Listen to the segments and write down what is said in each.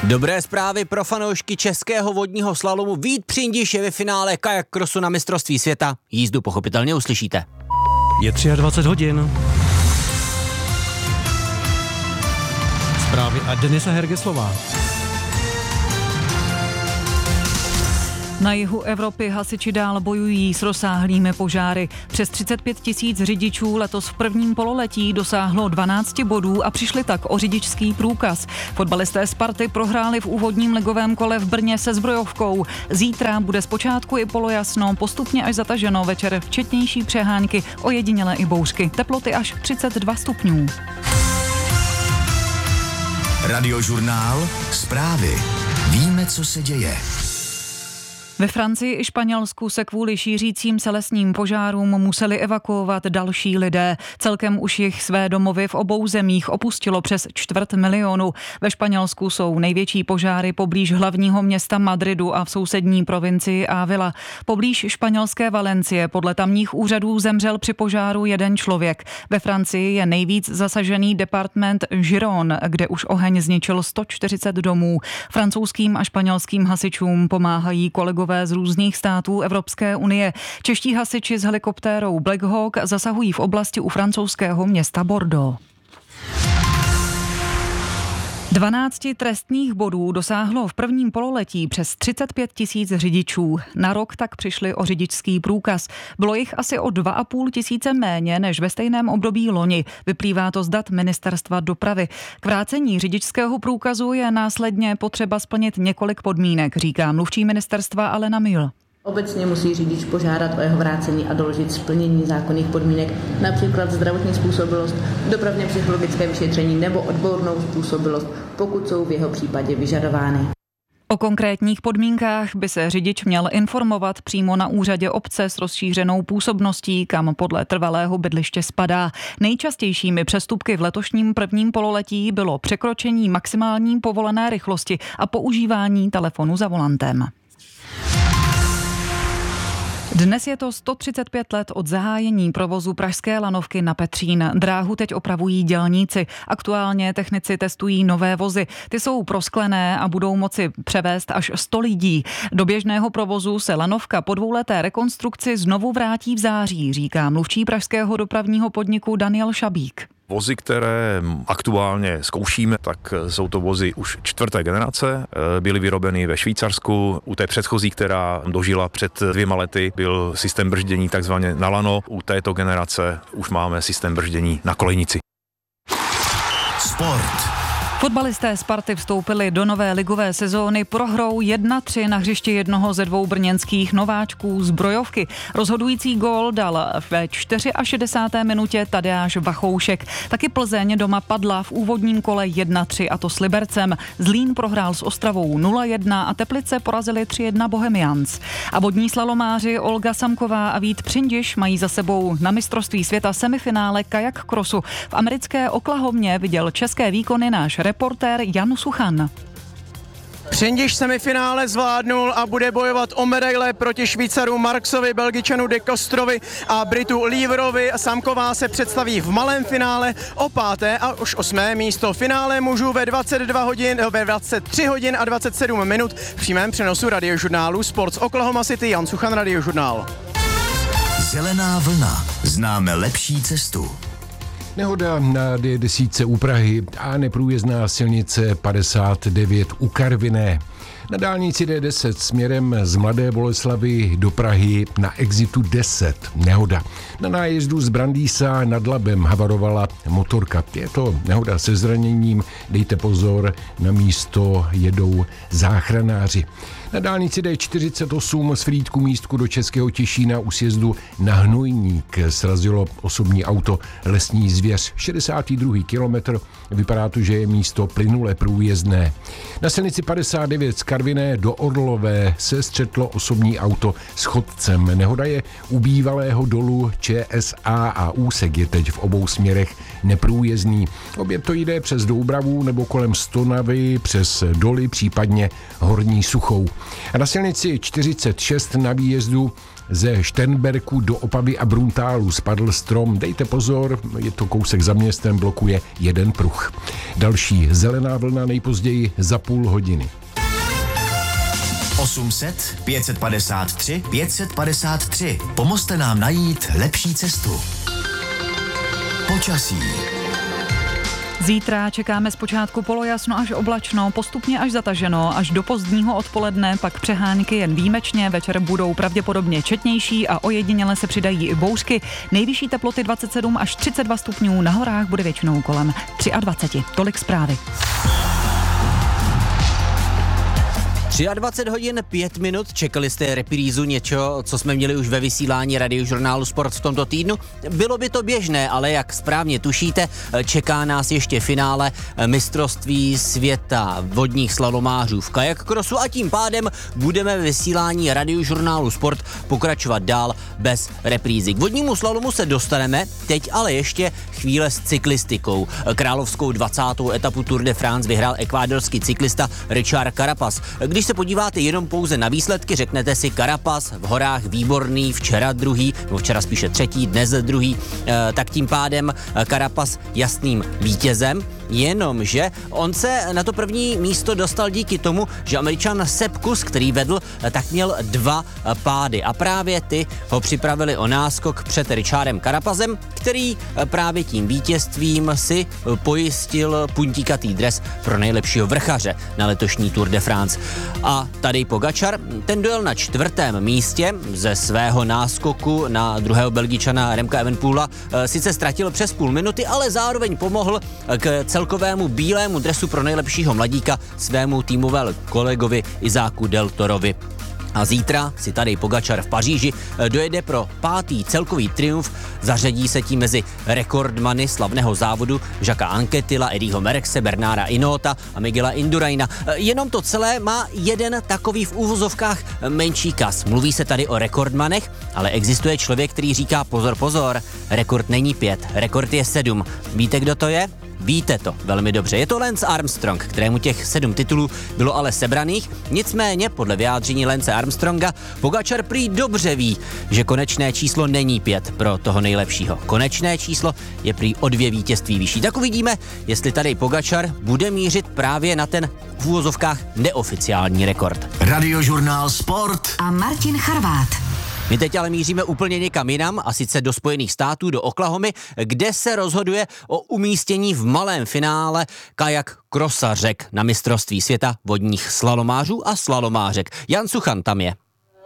Dobré zprávy pro fanoušky českého vodního slalomu. Vít Přindiš je ve finále kajak crossu na mistrovství světa. Jízdu pochopitelně uslyšíte. Je 23 hodin. Zprávy a Denisa Hergeslová. Na jihu Evropy hasiči dál bojují s rozsáhlými požáry. Přes 35 000 řidičů letos v prvním pololetí dosáhlo 12 bodů a přišli tak o řidičský průkaz. Fotbalisté Sparty prohráli v úvodním ligovém kole v Brně se Zbrojovkou. Zítra bude zpočátku i polojasno, postupně až zataženo, večer včetnější přehánky, ojedinělé i bouřky. Teploty až 32 stupňů. Radiožurnál, zprávy. Víme, co se děje. Ve Francii i Španělsku se kvůli šířícím se lesním požárům museli evakuovat další lidé. Celkem už jich své domovy v obou zemích opustilo přes 250 000. Ve Španělsku jsou největší požáry poblíž hlavního města Madridu a v sousední provincii Ávila. Poblíž španělské Valencie podle tamních úřadů zemřel při požáru jeden člověk. Ve Francii je nejvíc zasažený departement Gironde, kde už oheň zničil 140 domů. Francouzským a španělským hasičům pomáhají kolegové z různých států Evropské unie. Čeští hasiči s helikoptérou Black Hawk zasahují v oblasti u francouzského města Bordeaux. 12 trestných bodů dosáhlo v prvním pololetí přes 35 000 řidičů. Na rok tak přišli o řidičský průkaz. Bylo jich asi o 2 500 méně než ve stejném období loni. Vyplývá to z dat Ministerstva dopravy. K vrácení řidičského průkazu je následně potřeba splnit několik podmínek, říká mluvčí ministerstva Alena Mühl. Obecně musí řidič požádat o jeho vrácení a doložit splnění zákonných podmínek, například zdravotní způsobilost, dopravně psychologické vyšetření nebo odbornou způsobilost, pokud jsou v jeho případě vyžadovány. O konkrétních podmínkách by se řidič měl informovat přímo na úřadě obce s rozšířenou působností, kam podle trvalého bydliště spadá. Nejčastějšími přestupky v letošním prvním pololetí bylo překročení maximální povolené rychlosti a používání telefonu za volantem. Dnes je to 135 let od zahájení provozu pražské lanovky na Petřín. Dráhu teď opravují dělníci. Aktuálně technici testují nové vozy. Ty jsou prosklené a budou moci převést až 100 lidí. Do běžného provozu se lanovka po dvouleté rekonstrukci znovu vrátí v září, říká mluvčí pražského dopravního podniku Daniel Šabík. Vozy, které aktuálně zkoušíme, tak jsou to vozy už 4. generace. Byly vyrobeny ve Švýcarsku. U té předchozí, která dožila před 2 lety, byl systém brždění takzvaně na lano. U této generace už máme systém brždění na kolejnici. Sport. Fotbalisté Sparty vstoupili do nové ligové sezóny prohrou 1-3 na hřišti jednoho ze 2 brněnských nováčků Zbrojovky. Rozhodující gól dal ve 64. minutě Tadeáš Vachoušek. Taky Plzeň doma padla v úvodním kole 1-3 a to s Libercem. Zlín prohrál s Ostravou 0-1 a Teplice porazili 3-1 Bohemians. A vodní slalomáři Olga Samková a Vít Přindiš mají za sebou na mistrovství světa semifinále kajak crossu. V americké Oklahomě viděl české výkony náš reportér Jan Suchan. Přindiš semifinále zvládnul a bude bojovat o medaile proti Švýcaru Marksovi, Belgičanu De Costrovi a Britu Leverovi. Samková se představí v malém finále o 5. a už 8. místo. Finále mužů ve 23 hodin a 27 minut v přímém přenosu radiožurnálu Sport z Oklahoma City. Jan Suchan, Radiožurnál. Zelená vlna. Známe lepší cestu. Nehoda na D10 u Prahy a neprůjezdná silnice 59 u Karviné. Na dálnici D10 směrem z Mladé Boleslavi do Prahy na exitu 10 nehoda. Na nájezdu z Brandýsa nad Labem havarovala motorka. Je to nehoda se zraněním, dejte pozor, na místo jedou záchranáři. Na dálnici D48 z Frýdku místku do Českého Těšína u sjezdu na Hnojník srazilo osobní auto lesní zvěř. 62. kilometr, vypadá to, že je místo plynule průjezdné. Na silnici 59 z Karviné do Orlové se střetlo osobní auto s chodcem. Nehoda je u bývalého dolu ČSA a úsek je teď v obou směrech neprůjezdný. Obě to jde přes Doubravu nebo kolem Stonavy, přes doly, případně Horní Suchou. A na silnici 46 na výjezdu ze Šternberku do Opavy a Bruntálu spadl strom. Dejte pozor, je to kousek za městem, blokuje jeden pruh. Další zelená vlna nejpozději za půl hodiny. 800 553 553. Pomozte nám najít lepší cestu. Počasí. Zítra čekáme zpočátku polojasno až oblačno, postupně až zataženo, až do pozdního odpoledne, pak přehánky jen výjimečně, večer budou pravděpodobně četnější a ojediněle se přidají i bouřky. Nejvyšší teploty 27 až 32 stupňů, na horách bude většinou kolem 23. Tolik zprávy. 23 hodin 5 minut, čekali jste reprízu něčeho, co jsme měli už ve vysílání Radiožurnálu Sport v tomto týdnu? Bylo by to běžné, ale jak správně tušíte, čeká nás ještě finále mistrovství světa vodních slalomářů v kajak krosu a tím pádem budeme ve vysílání Radiožurnálu Sport pokračovat dál bez reprízy. K vodnímu slalomu se dostaneme, teď ale ještě chvíle s cyklistikou. Královskou 20. etapu Tour de France vyhrál ekvádorský cyklista Richard Carapaz. Když se podíváte jenom pouze na výsledky, řeknete si Carapaz v horách výborný, včera druhý, nebo včera spíše třetí, dnes druhý, tak tím pádem Carapaz jasným vítězem, jenomže on se na to první místo dostal díky tomu, že Američan Sepp Kuss, který vedl, tak měl 2 pády a právě ty ho připravili o náskok před Richardem Carapazem, který právě tím vítězstvím si pojistil puntíkatý dres pro nejlepšího vrchaře na letošní Tour de France. A Tadej Pogačar, ten dojel na 4. místě ze svého náskoku na druhého Belgičana Remka Evenepoela, sice ztratil přes půl minuty, ale zároveň pomohl k celkovému bílému dresu pro nejlepšího mladíka svému týmovému kolegovi Izáku Del Torovi. A zítra si Tadej Pogačar v Paříži dojede pro 5. celkový triumf, zařadí se tím mezi rekordmany slavného závodu Jacquesa Anquetyla, Eddieho Merckxe, Bernarda Hinaulta a Miguela Induraina. Jenom to celé má jeden takový v úvozovkách menší kas. Mluví se tady o rekordmanech, ale existuje člověk, který říká pozor, pozor, rekord není 5, rekord je 7. Víte, kdo to je? Víte to velmi dobře. Je to Lance Armstrong, kterému těch 7 titulů bylo ale sebraných. Nicméně, podle vyjádření Lance Armstronga, Pogačar prý dobře ví, že konečné číslo není 5 pro toho nejlepšího. Konečné číslo je prý o 2 vítězství vyšší. Tak uvidíme, jestli tady Pogačar bude mířit právě na ten v úvozovkách neoficiální rekord. Radiožurnál Sport a Martin Charvát. My teď ale míříme úplně někam jinam, a sice do Spojených států, do Oklahomy, kde se rozhoduje o umístění v malém finále kajak krosařek na mistrovství světa vodních slalomářů a slalomářek. Jan Suchan tam je.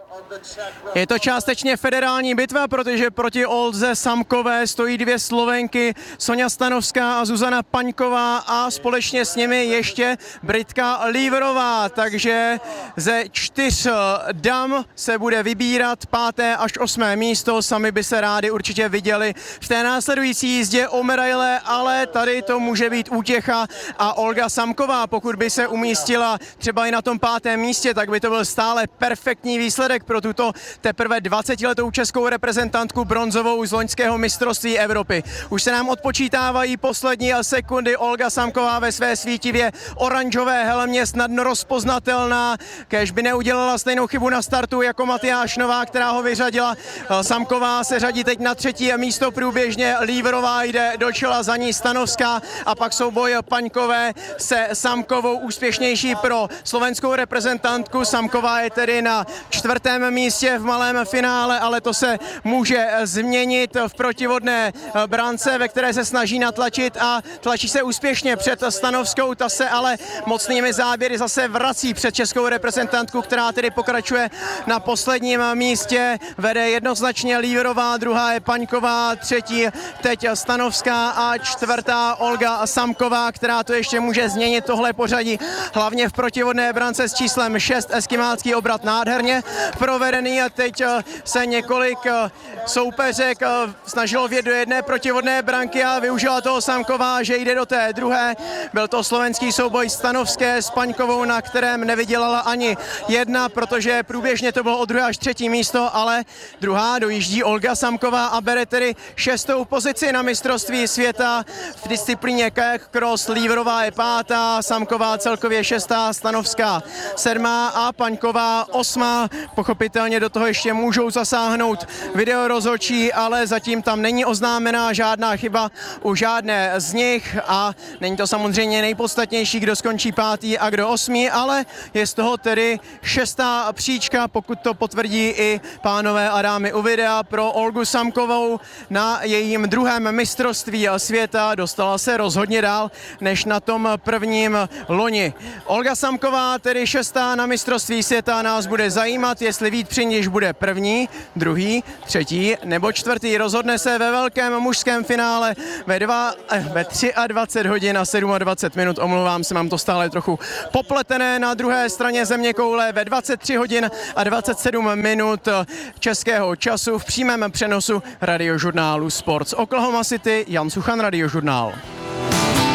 Je to částečně federální bitva, protože proti Olze Samkové stojí 2 Slovenky, Sonja Stanovská a Zuzana Paňková a společně s nimi ještě Britka Líverová. Takže ze 4 dam se bude vybírat 5. až 8. místo. Sami by se rádi určitě viděli v té následující jízdě o medaile, ale tady to může být útěcha a Olga Samková, pokud by se umístila třeba i na tom 5. místě, tak by to byl stále perfektní výsledek pro tuto teprve 20letou českou reprezentantku bronzovou z loňského mistrovství Evropy. Už se nám odpočítávají poslední sekundy. Olga Samková ve své svítivě oranžové helmě snadno rozpoznatelná, kéž by neudělala stejnou chybu na startu jako Matyáš Nová, která ho vyřadila. Samková se řadí teď na 3. místo průběžně, Líverová jde do čela, za ní Stanovská a pak souboj Paňkové se Samkovou, úspěšnější pro slovenskou reprezentantku. Samková je tedy na 4. místě v malém finále, ale to se může změnit v protivodné brance, ve které se snaží natlačit a tlačí se úspěšně před Stanovskou, ta se ale mocnými záběry zase vrací před českou reprezentantku, která tedy pokračuje na posledním místě. Vede jednoznačně Líverová, druhá je Paňková, 3. teď Stanovská a 4. Olga Samková, která to ještě může změnit tohle pořadí, hlavně v protivodné brance s číslem 6. Eskimálský obrat nádherně provedený a teď se několik soupeřek snažilo vjet do jedné protivodné branky a využila toho Samková, že jde do té druhé. Byl to slovenský souboj Stanovské s Paňkovou, na kterém nevydělala ani jedna, protože průběžně to bylo o 2. až 3. místo, ale druhá dojíždí Olga Samková a bere tedy 6. pozici na mistrovství světa v disciplíně kayak cross. Líverová je 5., Samková celkově 6., Stanovská 7. a Paňková 8. Pochopitelně do toho ještě můžou zasáhnout videorozhodčí, ale zatím tam není oznámená žádná chyba u žádné z nich a není to samozřejmě nejpodstatnější, kdo skončí 5. a kdo 8., ale je z toho tedy 6. příčka, pokud to potvrdí i pánové a dámy u videa, pro Olgu Samkovou na jejím druhém mistrovství světa. Dostala se rozhodně dál než na tom prvním loni. Olga Samková, tedy 6. na mistrovství světa, nás bude zajímat, jestli Vít Přindiš bude 1., 2., 3. nebo 4. Rozhodne se ve velkém mužském finále ve 23 hodin a 27 minut. Omlouvám se, mám to stále trochu popletené. Na druhé straně zeměkoule ve 23 hodin a 27 minut českého času v přímém přenosu radiožurnálu Sport. Z Oklahoma City, Jan Suchan, Radiožurnál.